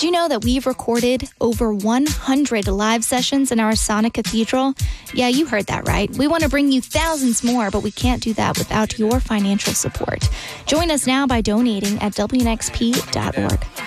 Did you know that we've recorded over 100 live sessions in our Sonic Cathedral? Yeah, you heard that right. We want to bring you thousands more, but we can't do that without your financial support. Join us now by donating at WNXP.org.